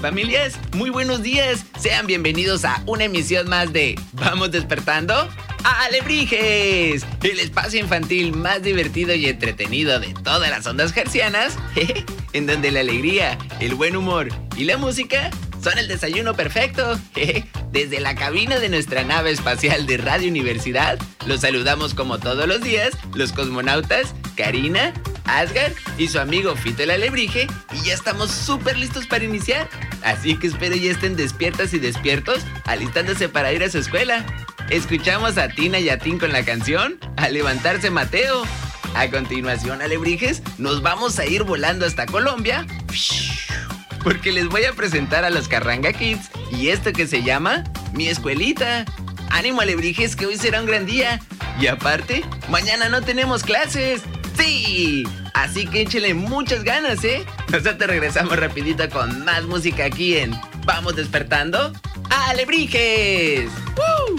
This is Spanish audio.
Familias, muy buenos días. Sean bienvenidos a una emisión más de ¿Vamos despertando? ¡Alebrijes! El espacio infantil más divertido y entretenido de todas las ondas hercianas, en donde la alegría, el buen humor y la música son el desayuno perfecto. Desde la cabina de nuestra nave espacial de Radio Universidad, los saludamos como todos los días los cosmonautas Karina, Asgard y su amigo Fito el Alebrije, y ya estamos súper listos para iniciar. Así que espero ya estén despiertas y despiertos, alistándose para ir a su escuela. Escuchamos a Tina y a Tim con la canción A Levantarse Mateo. A continuación, Alebrijes, nos vamos a ir volando hasta Colombia, porque les voy a presentar a los Carranga Kids y esto que se llama Mi Escuelita. ¡Ánimo, Alebrijes, que hoy será un gran día! Y aparte, mañana no tenemos clases. ¡Sí! Así que échenle muchas ganas, ¿eh? Nosotros regresamos rapidito con más música aquí en Vamos Despertando ¡Alebrijes! ¡Woo!